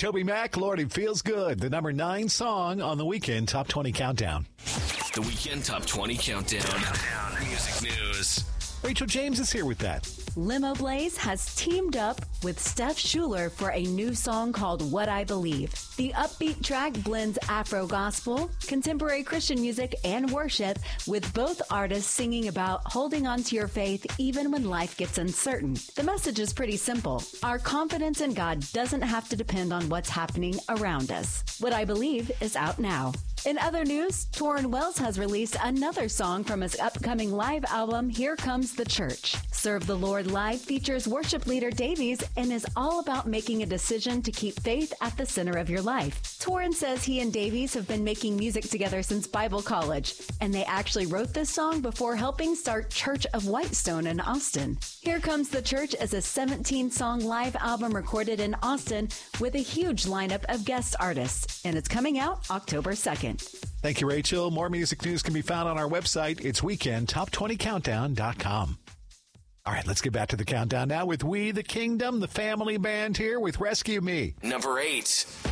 Toby Mac, Lord, it feels good. The number 9 song on the Weekend Top 20 Countdown. The Weekend Top 20 Countdown. Music news. Rachel James is here with that. Limo Blaze has teamed up with Steph Schuler for a new song called What I Believe. The upbeat track blends Afro gospel, contemporary Christian music, and worship, with both artists singing about holding on to your faith even when life gets uncertain. The message is pretty simple. Our confidence in God doesn't have to depend on what's happening around us. What I Believe is out now. In other news, Torrin Wells has released another song from his upcoming live album, Here Comes the Church. Serve the Lord Live features worship leader Davies and is all about making a decision to keep faith at the center of your life. Torrin says he and Davies have been making music together since Bible college, and they actually wrote this song before helping start Church of Whitestone in Austin. Here Comes the Church is a 17-song live album recorded in Austin with a huge lineup of guest artists, and it's coming out October 2nd. Thank you, Rachel. More music news can be found on our website. It's weekendtop20countdown.com. All right, let's get back to the countdown now with We the Kingdom, the family band here with Rescue Me. Number 8.